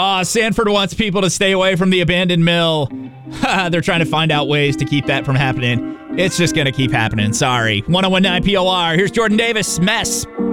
Sanford wants people to stay away from the abandoned mill. They're trying to find out ways to keep that from happening. It's just going to keep happening. Sorry. 101.9 POR. Here's Jordan Davis. Mess.